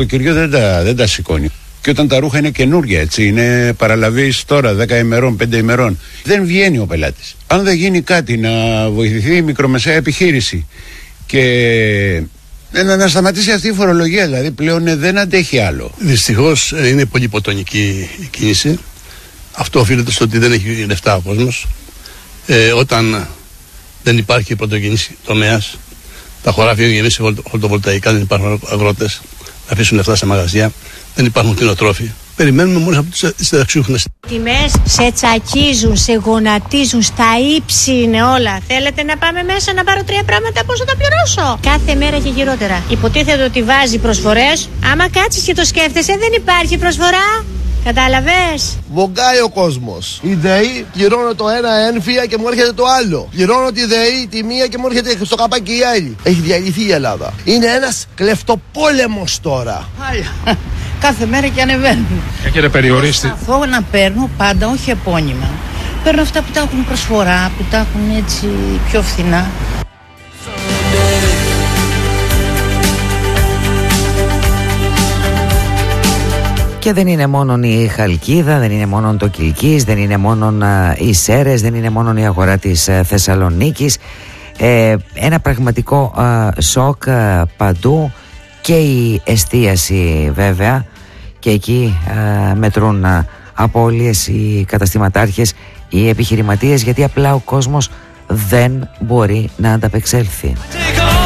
Το κυριό δεν τα σηκώνει. Και όταν τα ρούχα είναι καινούργια, έτσι, είναι παραλαβείς τώρα 10 ημερών, 5 ημερών, δεν βγαίνει ο πελάτης. Αν δεν γίνει κάτι να βοηθηθεί η μικρομεσαία επιχείρηση και να σταματήσει αυτή η φορολογία, δηλαδή πλέον δεν αντέχει άλλο. Δυστυχώς είναι πολύ υποτονική η κίνηση. Αυτό οφείλεται στο ότι δεν έχει λεφτά ο κόσμος. Όταν δεν υπάρχει πρωτογενής τομέας, τα χωράφια είναι γεμίσει φωτοβολταϊκά, δεν υπάρχουν αγρότες να αφήσουν λεφτά σε μαγαζιά, δεν υπάρχουν κτηνοτρόφοι. Περιμένουμε μόνο από τις συνταξιούχους. Τιμές σε τσακίζουν, σε γονατίζουν, στα ύψη είναι όλα. Θέλετε να πάμε μέσα να πάρω 3 πράγματα, πώς θα τα πληρώσω? Κάθε μέρα και γυρότερα. Υποτίθεται ότι βάζει προσφορές. Άμα κάτσεις και το σκέφτεσαι, δεν υπάρχει προσφορά. Κατάλαβες? Βογκάει ο κόσμος. Η ΔΕΗ πληρώνω το ένα ένφια και μου έρχεται το άλλο. Πληρώνω τη ΔΕΗ τη μία και μου έρχεται στο καπάκι η άλλη. Έχει διαλυθεί η Ελλάδα. Είναι ένας κλεφτοπόλεμος τώρα. Κάθε μέρα και ανεβαίνουν. Έχετε περιορίσει? Προσπαθώ να παίρνω πάντα, όχι επώνυμα. Παίρνω αυτά που τα έχουν προσφορά, που τα έχουν έτσι πιο φθηνά. Και δεν είναι μόνο η Χαλκίδα, δεν είναι μόνο το Κιλκής, δεν είναι μόνο οι Σέρρες, δεν είναι μόνο η αγορά της Θεσσαλονίκης. Ένα πραγματικό σοκ παντού, και η εστίαση βέβαια, και εκεί μετρούν απώλειες οι καταστηματάρχες, οι επιχειρηματίες, γιατί απλά ο κόσμος δεν μπορεί να ανταπεξέλθει.